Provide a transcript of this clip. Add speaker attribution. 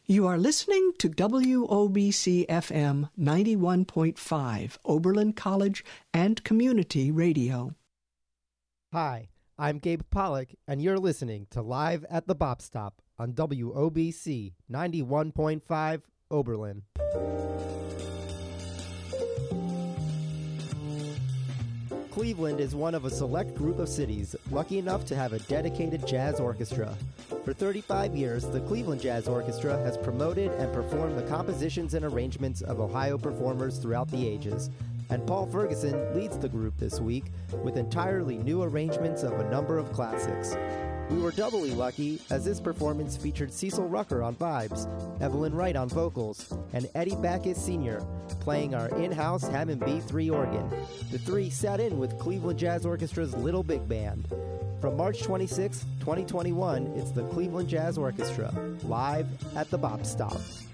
Speaker 1: You are listening to WOBC FM 91.5, Oberlin College and Community Radio.
Speaker 2: Hi, I'm Gabe Pollock, and you're listening to Live at the Bop Stop on WOBC 91.5, Oberlin. Cleveland is one of a select group of cities lucky enough to have a dedicated jazz orchestra. For 35 years, the Cleveland Jazz Orchestra has promoted and performed the compositions and arrangements of Ohio performers throughout the ages. And Paul Ferguson leads the group this week with entirely new arrangements of a number of classics. We were doubly lucky as this performance featured Cecil Rucker on vibes, Evelyn Wright on vocals, and Eddie Backus Sr. playing our in-house Hammond B3 organ. The three sat in with Cleveland Jazz Orchestra's Little Big Band. From March 26, 2021, it's the Cleveland Jazz Orchestra, live at the Bop Stop.